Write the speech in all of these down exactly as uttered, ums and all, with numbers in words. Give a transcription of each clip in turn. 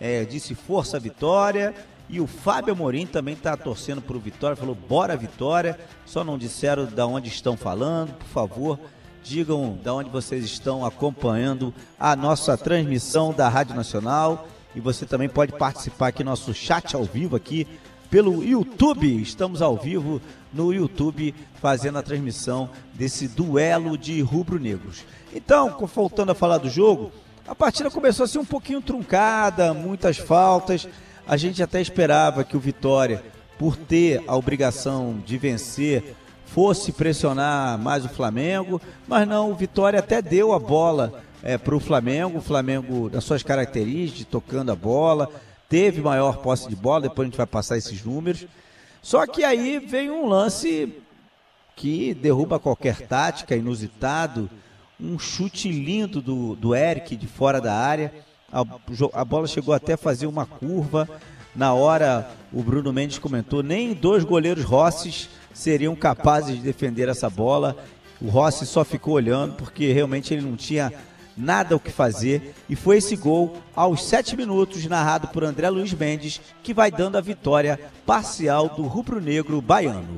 é, disse força Vitória. E o Fábio Amorim também está torcendo para o Vitória, falou bora Vitória. Só não disseram de onde estão falando, por favor, digam de onde vocês estão acompanhando a nossa transmissão da Rádio Nacional. E você também pode participar aqui no nosso chat ao vivo aqui pelo YouTube. Estamos ao vivo no YouTube fazendo a transmissão desse duelo de rubro-negros. Então, faltando a falar do jogo, a partida começou a ser um pouquinho truncada, muitas faltas. A gente até esperava que o Vitória, por ter a obrigação de vencer, fosse pressionar mais o Flamengo, mas não, o Vitória até deu a bola é, para o Flamengo, o Flamengo, nas suas características, de tocando a bola, teve maior posse de bola, depois a gente vai passar esses números. Só que aí vem um lance que derruba qualquer tática, inusitado, um chute lindo do, do Eric de fora da área. A, a bola chegou até a fazer uma curva. Na hora, o Bruno Mendes comentou, nem dois goleiros Rosses seriam capazes de defender essa bola. O Rossi só ficou olhando porque realmente ele não tinha nada o que fazer. E foi esse gol aos sete minutos, narrado por André Luiz Mendes, que vai dando a vitória parcial do rubro-negro baiano.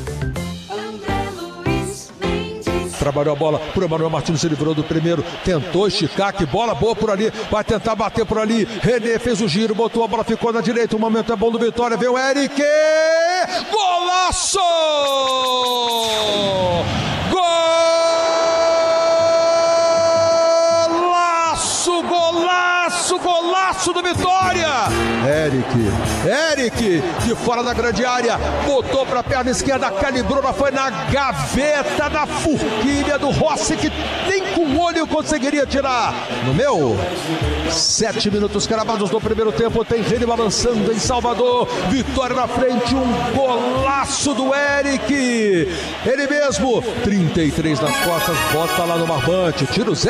Trabalhou a bola por Emanuel Martins, se livrou do primeiro, tentou esticar, que bola boa por ali, vai tentar bater por ali, René fez o giro, botou a bola, ficou na direita, o momento é bom do Vitória, veio o Eric, golaço! Golaço, golaço, golaço do Vitória! Eric, Eric, de fora da grande área, botou para a perna esquerda, calibrou, foi na gaveta da forquilha do Rossi, que nem com o olho conseguiria tirar. No meu, sete minutos cravados no primeiro tempo, tem Rene balançando em Salvador, Vitória na frente, um golaço do Eric, ele mesmo, trinta e três nas costas, bota lá no barbante, tira o zero.